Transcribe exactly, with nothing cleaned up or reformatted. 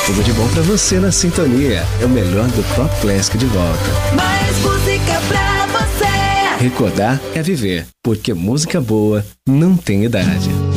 Tudo de bom pra você na sintonia. É o melhor do Top Classic de volta. Mais música pra você. Recordar é viver, porque música boa não tem idade.